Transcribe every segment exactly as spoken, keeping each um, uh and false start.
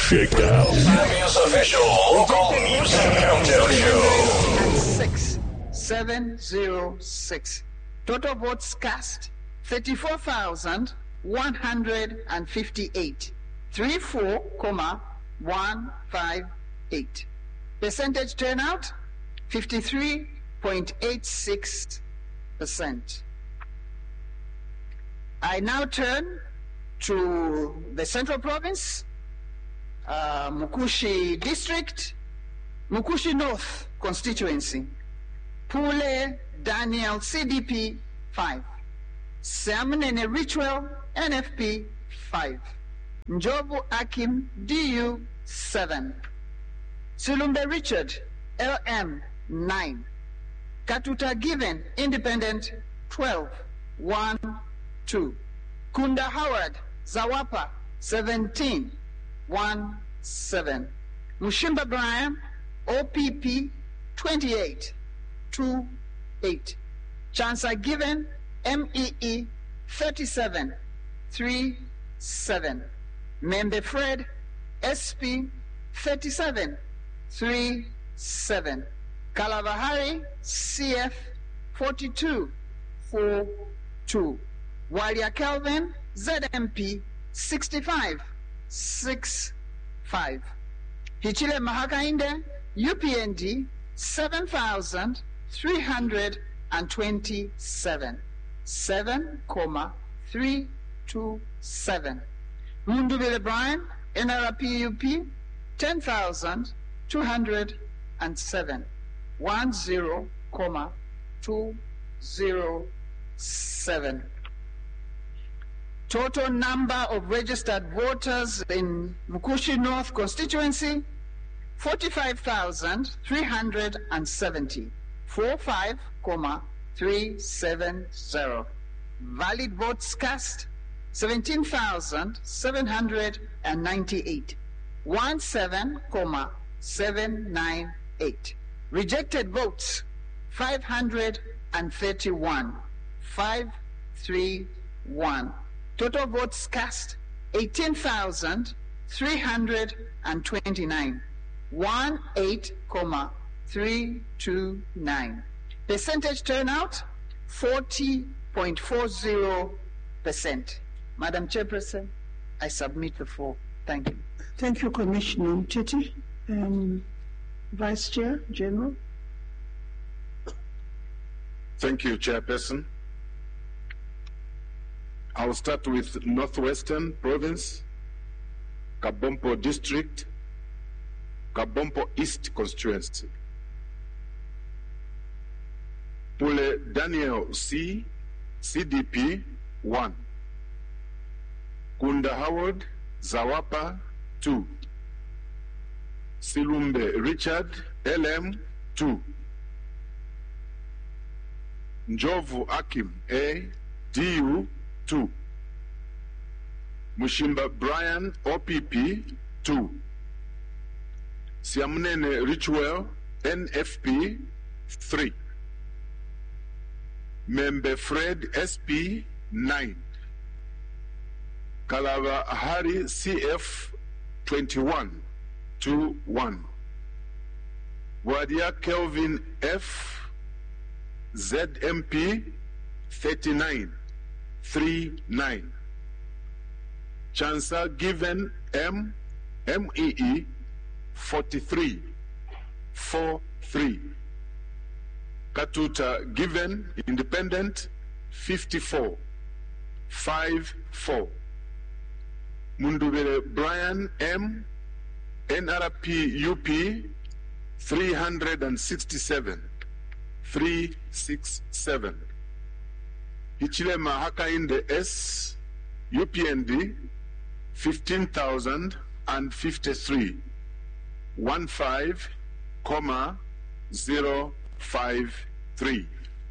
Shakedown. Miami's official local music countdown show. six seven zero six. Total votes cast thirty-four thousand one hundred fifty-eight. thirty-four comma one five eight. Percentage turnout fifty-three point eight six percent. I now turn to the Central Province, uh, Mukushi District, Mukushi North Constituency, Pule Daniel C D P five, Siamunene Ritual N F P five, Njovu Akim D U seven, Silumbe Richard L M nine, Katuta Given Independent twelve one two, Kunda Howard Zawapa seventeen one seven, Mushimba Brian O P P twenty-eight two eight, Chancer Given M E E thirty-seven three seven, Membe Fred S P thirty-seven three seven, Kalavahari C F forty-two four two, Walia Kelvin Z M P sixty-five six five, Hichile Mahakainde U P N D seven thousand three hundred twenty-seven, seven comma three two seven, Mundubile Brian N R P U P ten thousand two hundred seven, one zero comma two zero seven. Total number of registered voters in Mukushi North constituency forty-five thousand three hundred seventy, forty-five comma three seven zero. Valid votes cast seventeen thousand seven hundred ninety-eight, seventeen comma seven nine eight. Rejected votes five hundred thirty-one, five thirty-one. Total votes cast eighteen thousand three hundred twenty-nine, eighteen comma three two nine. Percentage turnout forty point four zero percent. Madam Chairperson, I submit the floor. Thank you. Thank you, Commissioner Mteti. Um, Vice Chair General. Thank you, Chairperson. I will start with Northwestern Province, Kabompo District, Kabompo East Constituency. Pule Daniel C, C D P one, Kunda Howard Zawapa two, Silumbe Richard L M two, Njovu Akim A D U two, Mushimba Brian O P P two, Siamunene Ritual N F P three, Membe Fred S P nine, Kalava Hari C F twenty-one two one, Wadia Kelvin F Z M P thirty-nine three nine, Chancer Given M M E E forty-three four three, Katuta Given Independent fifty-four five four, Mundubele Brian M N R P U P three hundred sixty-seven three six seven, Hichilema Hakainde S U P N D fifteen thousand fifty-three, fifteen comma zero five three.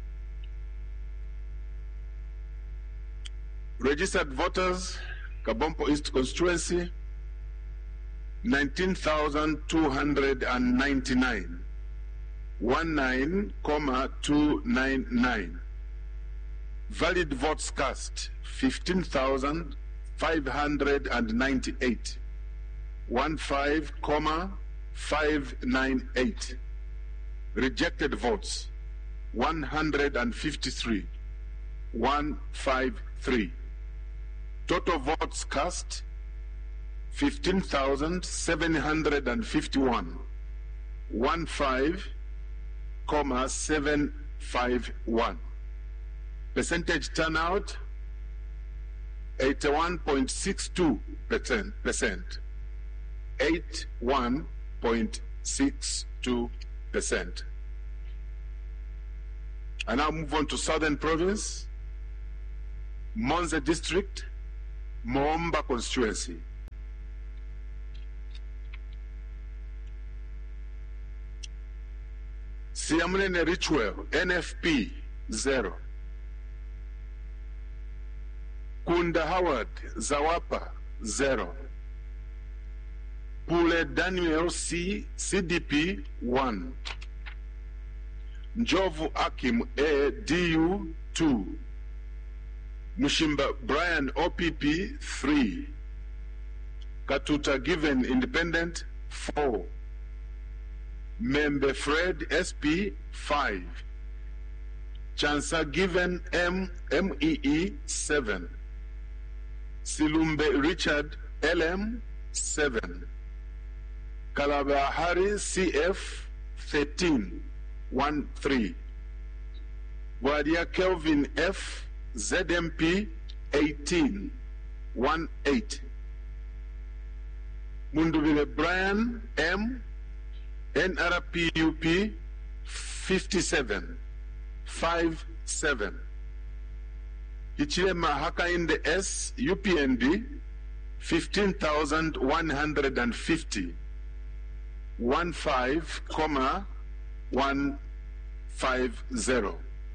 Registered voters, Kabompo East constituency, nineteen thousand two hundred ninety-nine, nineteen comma two nine nine. Valid votes cast, fifteen thousand five hundred ninety-eight, fifteen comma five nine eight. Rejected votes one hundred fifty-three, one fifty-three. Total votes cast fifteen thousand seven hundred fifty-one, fifteen comma seven five one. Percentage turnout eighty-one point six two percent. eighty-one point six two percent. I now move on to Southern Province, Monze District, Moomba Constituency. Siamunene Richwell, N F P, zero. Kunda Howard, Zawapa, zero. Pule Daniel C, C D P, one. Njovu Akim A, D U, two. Mushimba Brian O P P, three. Katuta Given Independent, four. Membe Fred S P, five. Chansa Given M, M E E, seven. Silumbe Richard L M, seven. Kalabahari C F, thirteen, one three. Wadia Kelvin F, Z M P, eighteen, one eight. Mundubile Brian M, N R P U P, fifty-seven, five seven. Hichilema Hakainde S, U P N D, fifteen thousand one hundred fifty, fifteen comma one five zero.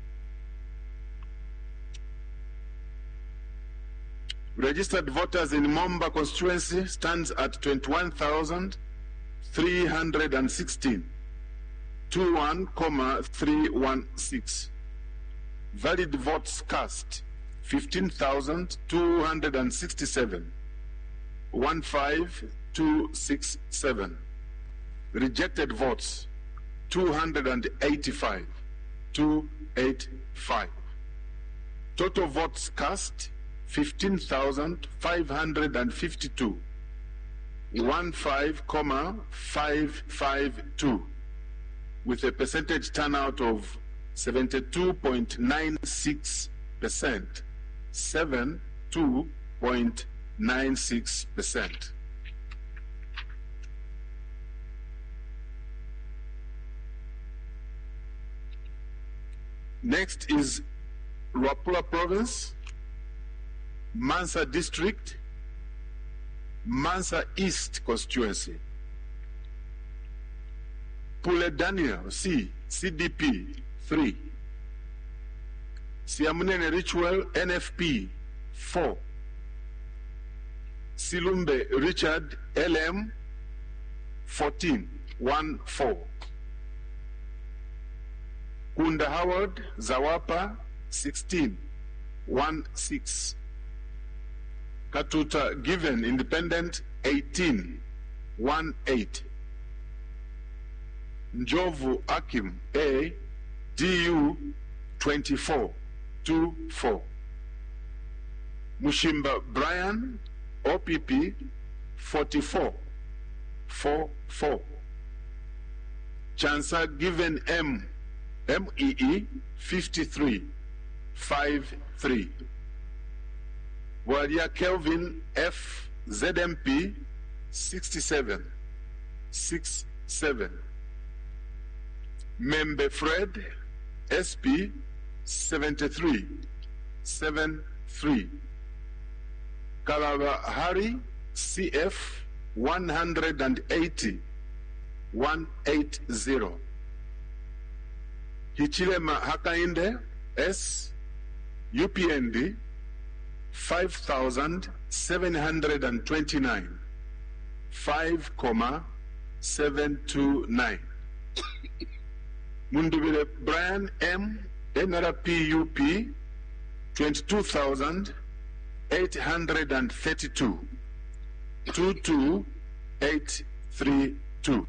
Registered voters in Moomba constituency stands at twenty-one thousand three hundred sixteen, twenty-one comma three one six. Valid votes cast fifteen thousand two hundred sixty-seven, fifteen two six seven. Rejected votes two hundred eighty-five, two eighty-five. Total votes cast fifteen thousand five hundred fifty-two, fifteen comma five five two, with a percentage turnout of seventy-two point nine six percent, seventy-two point nine six percent. Next is Luapula Province, Mansa District, Mansa East Constituency. Pule Daniel C, C D P, three. Siamunene Richwell, N F P, four. Silumbe Richard, L M, fourteen, one four. Kunda Howard, Zawapa, sixteen, one six. Katuta Given Independent, eighteen, one eight. Njovu Akim A, D U, twenty-four, two four. Mushimba Brian, O P P, forty-four, four four. Chansa Given M, M E E, fifty-three, five three. Wadia Kelvin F, Z M P, sixty-seven, six seven. Membe Fred S P, seventy-three, seven three. Kalaba Hari C F, one hundred eighty, one eighty. Hichilema Hakainde S, U P N D, five thousand seven hundred twenty-nine, five comma seven two nine. Mundubile Brian M, N R P U P, twenty-two thousand eight hundred thirty-two, twenty-two eight three two.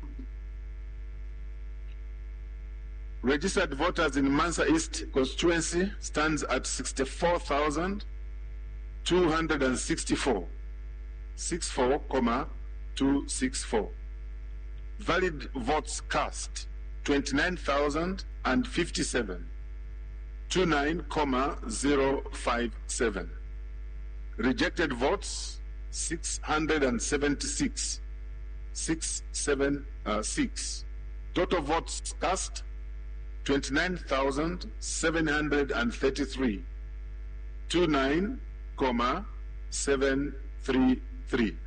Registered voters in Mansa East constituency stands at sixty-four thousand two hundred sixty-four, sixty-four comma two six four. Valid votes cast twenty-nine thousand fifty-seven, twenty-nine comma zero five seven. Rejected votes six hundred seventy-six, six seven six. Total votes cast twenty-nine thousand seven hundred thirty-three, twenty-nine comma seven three three.